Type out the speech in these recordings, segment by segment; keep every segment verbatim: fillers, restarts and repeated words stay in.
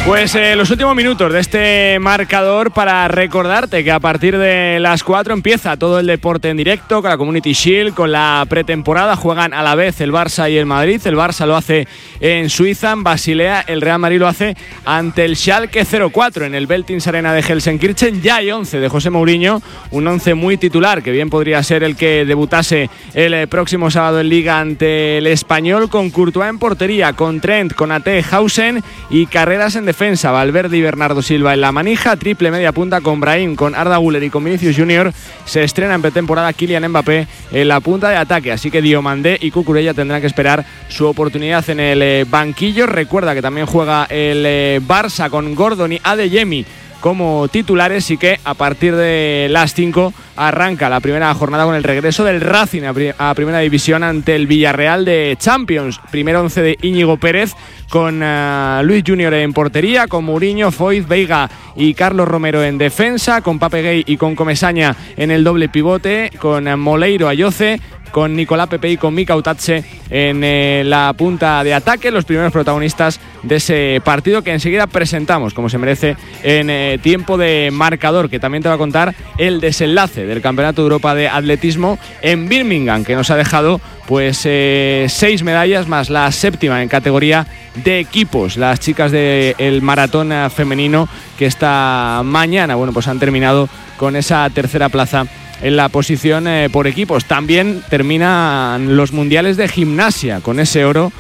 Pues eh, los últimos minutos de este marcador para recordarte que a partir de las cuatro empieza todo el deporte en directo con la Community Shield, con la pretemporada. Juegan a la vez el Barça y el Madrid. El Barça lo hace en Suiza, en Basilea. El Real Madrid lo hace ante el Schalke cero cuatro en el Veltins Arena de Gelsenkirchen. Ya hay once de José Mourinho, un once muy titular que bien podría ser el que debutase el próximo sábado en Liga ante el Español, con Courtois en portería, con Trent, con Ate, Hausen y Carreras en defensa. Valverde y Bernardo Silva en la manija, triple media punta con Brahim, con Arda Güler y con Vinicius Junior. Se estrena en pretemporada Kylian Mbappé en la punta de ataque, así que Diomandé y Cucurella tendrán que esperar su oportunidad en el eh, banquillo. Recuerda que también juega el eh, Barça con Gordon y Adeyemi como titulares, y que a partir de las cinco arranca la primera jornada con el regreso del Racing a, pri- a primera división ante el Villarreal de Champions. Primer once de Íñigo Pérez, con uh, Luis Junior en portería, con Mourinho, Foyth, Veiga y Carlos Romero en defensa, con Pape Gay y con Comesaña en el doble pivote, con uh, Moleiro, Ayoce, con Nicolás Pepe y con Mika Utache en eh, la punta de ataque, los primeros protagonistas de ese partido que enseguida presentamos como se merece en eh, tiempo de marcador, que también te va a contar el desenlace del Campeonato de Europa de Atletismo en Birmingham, que nos ha dejado pues eh, seis medallas más la séptima en categoría de equipos. Las chicas del maratón femenino, que esta mañana bueno pues han terminado con esa tercera plaza en la posición eh, por equipos. También terminan los mundiales de gimnasia con ese oro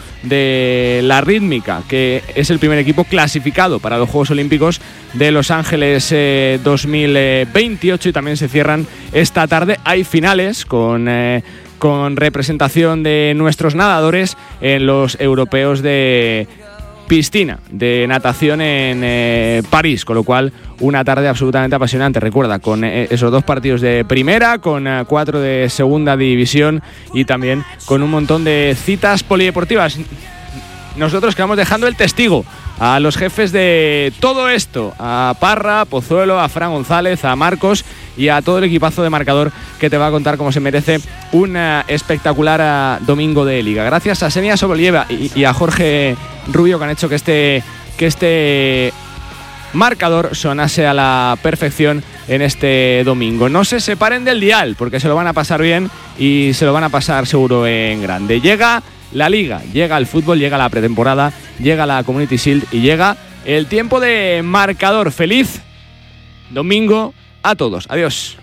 de la rítmica, que es el primer equipo clasificado para los Juegos Olímpicos de Los Ángeles eh, dos mil veintiocho, y también se cierran esta tarde. Hay finales con eh, con representación de nuestros nadadores en los europeos de piscina, de natación en eh, París, con lo cual una tarde absolutamente apasionante. Recuerda, con eh, esos dos partidos de primera, con eh, cuatro de segunda división y también con un montón de citas polideportivas. Nosotros que vamos dejando el testigo a los jefes de todo esto, a Parra, a Pozuelo, a Fran González, a Marcos y a todo el equipazo de marcador, que te va a contar como se merece un uh, espectacular uh, domingo de Liga. Gracias a Senia Sobolieva y, y a Jorge Rubio, que han hecho que este, que este marcador sonase a la perfección en este domingo. No se separen del dial, porque se lo van a pasar bien y se lo van a pasar seguro en grande. Llega la Liga, llega el fútbol, llega la pretemporada, llega la Community Shield y llega el tiempo de marcador. Feliz domingo a todos. Adiós.